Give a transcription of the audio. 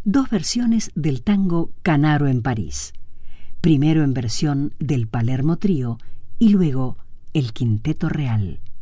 dos versiones del tango Canaro en París, primero en versión del Palermo Trío y luego el Quinteto Real.